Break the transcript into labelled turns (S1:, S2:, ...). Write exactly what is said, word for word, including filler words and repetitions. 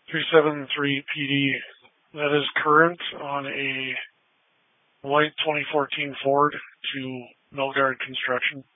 S1: three seven three P D that is current on a white twenty fourteen Ford to Milgard Construction.